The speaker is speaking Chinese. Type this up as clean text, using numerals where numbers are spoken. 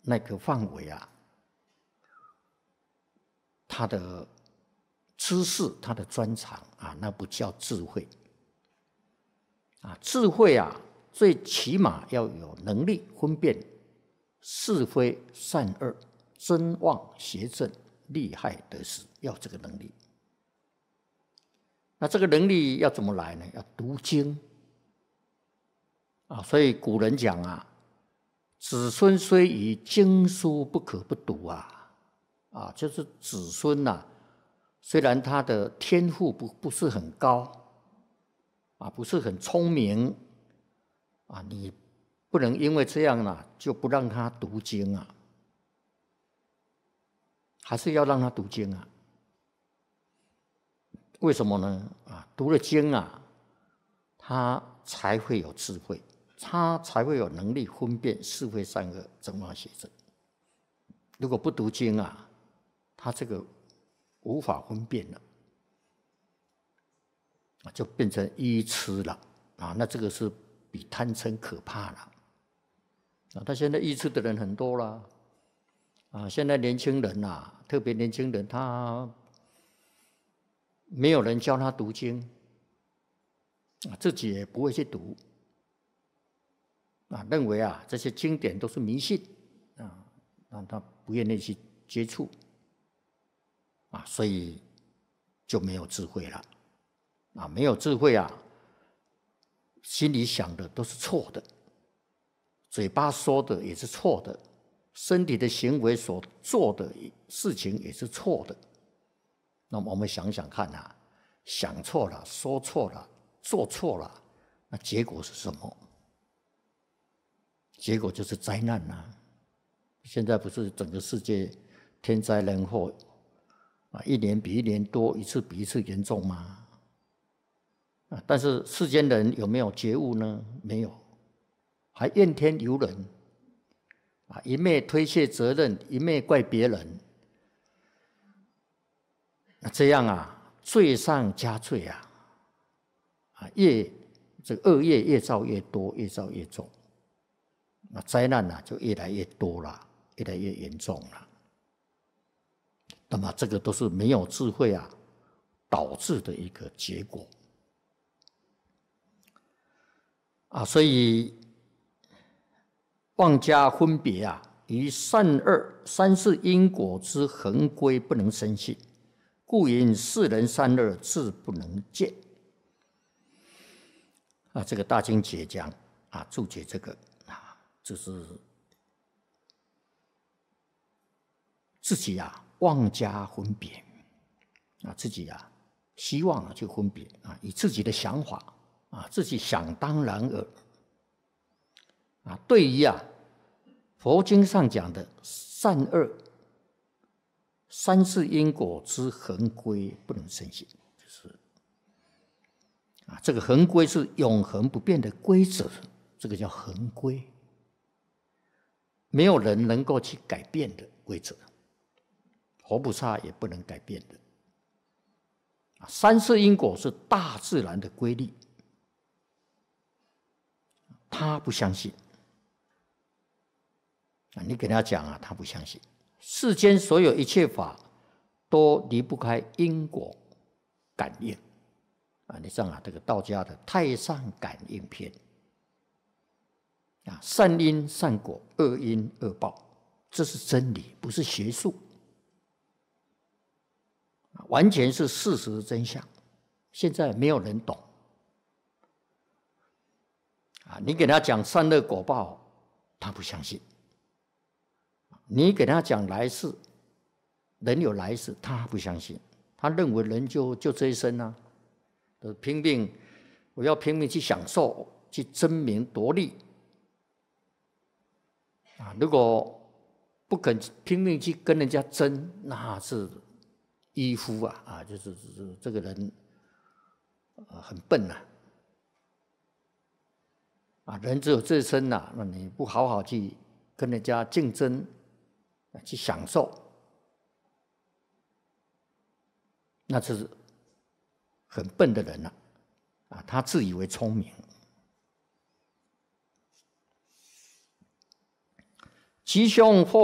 那个范围啊，他的知识、他的专长啊，那不叫智慧啊。智慧啊，最起码要有能力分辨是非善恶、真妄邪正、利害得失，要这个能力。那这个能力要怎么来呢？要读经啊。所以古人讲啊，子孙虽愚，经书不可不读啊。啊，就是子孙啊，虽然他的天赋不是很高啊，不是很聪明啊，你不能因为这样啊，就不让他读经啊，还是要让他读经啊。为什么呢？啊，读了经啊，他才会有智慧，他才会有能力分辨是非善恶、真妄邪正。如果不读经啊，他这个无法分辨了，就变成愚痴了啊。那这个是比贪嗔可怕了啊。他现在愚痴的人很多了啊。现在年轻人啊，特别年轻人，他没有人教他读经，自己也不会去读，啊，认为啊这些经典都是迷信啊，让他不愿意去接触，啊，所以就没有智慧了，啊，没有智慧啊，心里想的都是错的，嘴巴说的也是错的，身体的行为所做的事情也是错的。那么我们想想看啊，想错了，说错了，做错了，那结果是什么？结果就是灾难啊！现在不是整个世界天灾人祸啊，一年比一年多，一次比一次严重吗？啊，但是世间人有没有觉悟呢？没有，还怨天尤人啊，一昧推卸责任，一昧怪别人。那这样啊，罪上加罪啊，啊，这个恶业越造越多，越造越重，那灾难啊就越来越多了，越来越严重了。那么这个都是没有智慧啊导致的一个结果啊。所以妄加分别啊，于善恶三世因果之恒规不能生信，故云世人善恶自不能见。啊，这个大经解讲啊，注解这个啊，就是自己啊妄加分别啊，自己啊希望啊去分别啊，以自己的想法啊，自己想当然尔啊，对于啊佛经上讲的善恶三世因果之恒规不能生信，就是啊，这个恒规是永恒不变的规则，这个叫恒规，没有人能够去改变的规则，佛菩萨也不能改变的。三世因果是大自然的规律，他不相信啊，你给他讲啊，他不相信。世间所有一切法都离不开因果感应啊！你像啊，这个道家的《太上感应篇》啊，善因善果，恶因恶报，这是真理，不是学术，完全是事实真相。现在没有人懂啊！你给他讲善恶果报，他不相信。你给他讲来世，人有来世，他不相信，他认为人就这一生啊，拼命，我要拼命去享受，去争名夺利啊！如果不肯拼命去跟人家争，那是迂夫啊！就是这个人很笨呐啊！人只有这一生呐，那你不好好去跟人家竞争，去享受，那是很笨的人了啊！他自以为聪明。 吉凶祸